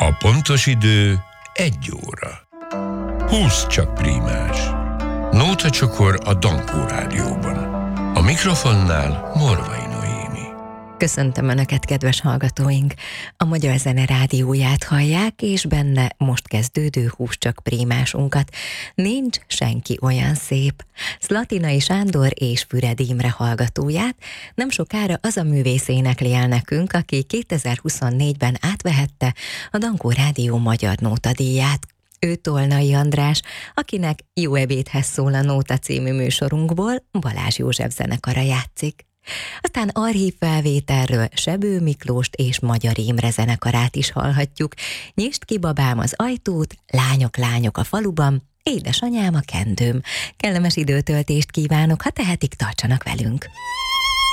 A pontos idő 1 óra. 20 csak prímás. Nóta csokor a Dankó Rádióban. A mikrofonnál Morvai Noémi. Köszöntöm Önöket, kedves hallgatóink! A Magyar Zene rádióját hallják, és benne most kezdődő 20 csak prímásunkat. Nincs senki olyan szép. Szlatinai Sándor és Füredi Imre hallgatóját nem sokára az a művész énekli el nekünk, aki 2024-ben átvehette a Dankó Rádió Magyar Nótadíját. Ő Tolnai András, akinek Jó ebédhez szól a Nóta című műsorunkból Balázs József zenekara játszik. Aztán archív felvételről Sebő Miklóst és Magyar Imre zenekarát is hallhatjuk. Nyisd ki, babám, az ajtót, lányok, lányok a faluban, édesanyám a kendőm. Kellemes időtöltést kívánok, ha tehetik, tartsanak velünk!